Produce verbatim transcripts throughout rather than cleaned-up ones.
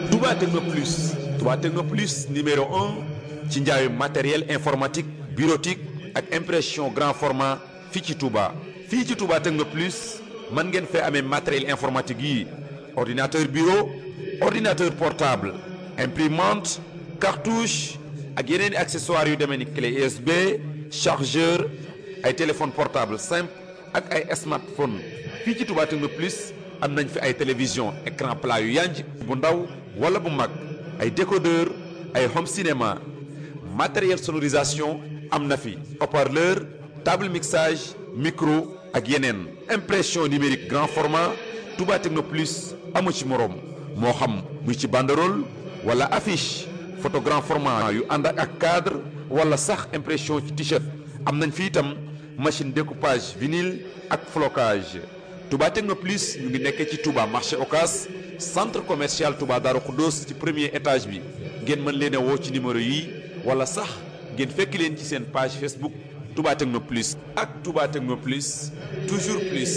Touba Techno Plus Touba Techno Plus numéro un ci njaayu matériel informatique bureautique ak impression grand format fii ci Touba. fii ci Touba Techno Plus mën ngeen fee amee matériel informatique yi ordinateur bureau ordinateur portable imprimante cartouche ak yeneen i accessoires yu demee ni clé U S B chargeur ay téléphone portable simple ak ay smartphone fii ci Touba Techno Plus am nañ fi ay télévision écran plat yu yanj bu ndaw wala bu mag ay décodeur ay home cinéma matériel sonorisation am na fi haut-parleur table mixage micro ak yeneen impression numérique grand format Touba Techno Plus amu ci moroom moo xam muy ci banderole wala affiche photo grand format yu ànd ak cadre wala sax impression ci t-shirt am nañ fi itam machine découpage vinyle ak flocage Touba Techno Plus ñu ngi nekkee ci Touba marché Ocas centre commercial Touba Darou Khoudoss ci premier étage bi ngeen mën leen a woo ci numéro yi wala sax ngeen fekk leen ci seen page Facebook Touba Techno Plus ak Touba Techno Plus toujours plus.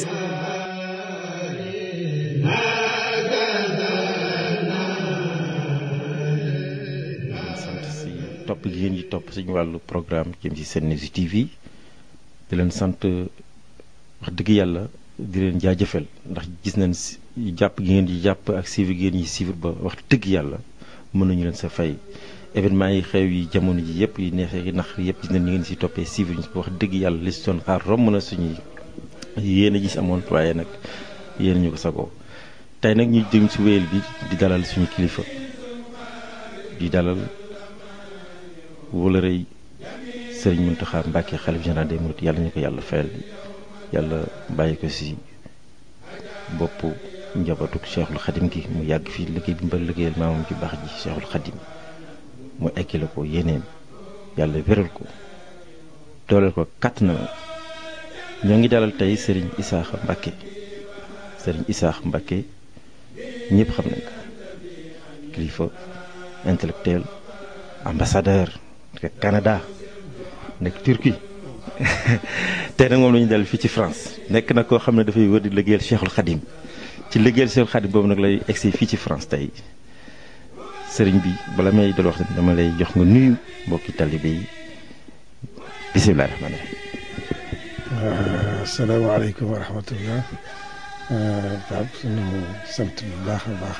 sant si topp gi ngeen di topp suñu wàllu programme jëm ci Senews T V di leen sant wax dëgg yàlla di leen jaajëfal ndax gis nañ jàpp gi ngeen di jàpp ak suivre gi ngeen di suivre ba wax dëgg yàlla mën nañu leen sa fay. événement yi xew yi jamono ji yëpp yi neexee yi nax yëpp gis nañ ni ngeen si toppee suivre ñu wax dëgg yàlla li si doon xaar romb na suñuy yéen a gis amoon waaye nag yéen ñu ko sagoo tey nag ñuy jëm si wéyal bi di dalal suñu kilifa di dalal wóolërëy Sëriñ Mountakha Mbacké xalif général des mourides yàlla ñu ko yàlla fayal yàlla bàyyi ko si bopp njabootu Cheikhul Khadim gi mu yàgg fii liggéey bi mbal liggéeyal maamam ci baax ji Cheikhul Khadim mu ekkile ko yeneen yàlla wéral ko dooleel ko kàtt na ñoo ngi dalal tey Serigne Issakha Mbacké Serigne Issakha Mbacké ñëpp xam nañ ko kilifa intellectuel ambassadeur nekk Canada nekk Turquie tey nag moom la ñu dal fii ci France nekk na koo xam ne dafay wër di liggéeyal Cheikhul Khadim ci liggéeyal Cheikhul Khadim boobu nag lay egsi fii ci France tey sëriñ bi bala may dal wax dama lay jox nga nuyu mbokki talibé yi bisimilah rahmaani rahiim. asalaamaaleykum wa rahmatullah. Pape sunu sant bu baax a baax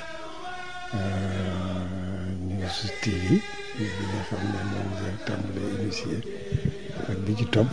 News T V bi nga xam ne moom la tàmbalee initié ak bi ci topp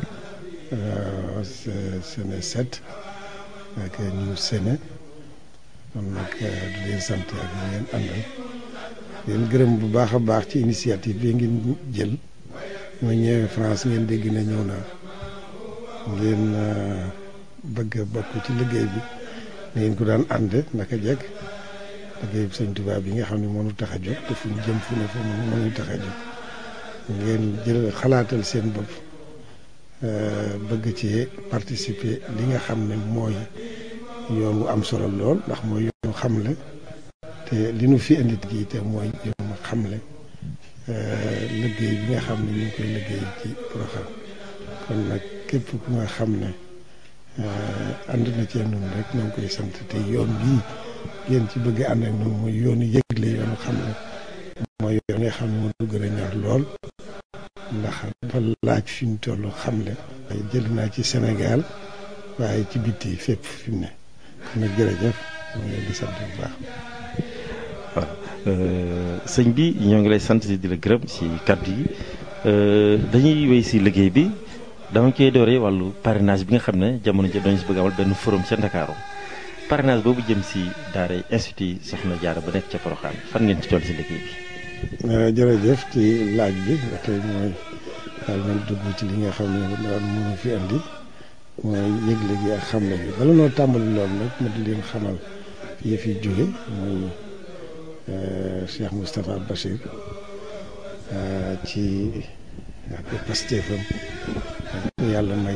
Sene sept ak News Sene kon nag di leen sant ak ñu ngeen àndal. leen gërëm bu baax a baax ci initiative bi ngeen jël ma ñëwee France ngeen dégg na ñëw naa ngeen bëgg a bokk ci liggéey bi ngeen ko daan ànd naka jekk liggéey bi Sëñ Tuubaa bi nga xam ne mënu tax a jóg te fu ñu jëm fu ne fa mënu tax a jóg ngeen jël xalaatal seen bopp bëgg ci participer li nga xam ne mooy yoon wu am solo lool ndax mooy yoon xamle te li nu fi indi gi te mooy yoon xamle liggéey bi nga xam ne ñu ngi koy liggéey ci Porokhane kon nag képp ku nga xam ne ànd na cee noonu rek ñoo ngi koy sant te yoon bii ngeen ci bëgg ànd ak noonu mooy yoonu yëgle yoonu xamle mooy yoon nga xam ne moo gën a ñor lool ndax dafa laaj fi ñu toll xamle waaye jël naa ci Sénégal waaye ci bitti fépp fi mu ne kon nag jërëjëf moo ngi leen di sant bu baax. waaw sëñ bi ñoo ngi lay sant di la gërëm ci kàddu yi dañuy wéy si liggéey bi dama koy dooree wàllu parrainage bi nga xam ne jamono ji dañu si bëgg amal benn forum ca Ndakaaru parrainage boobu jëm si daara institut Soxna Jaara ba nekk ca Porokhane fan ngeen ci toll si liggéey bi. jërëjëf ci laaj bi tey mooy daal man dugg ci li nga xam ne daal mënu fi andi mooy yëgle gi ak xamle bi bala noo tàmbali loolu nag ma di leen xamal yi fi jóge mooy Cheikh Moustapha Bachir ci ak Pastefam yàlla may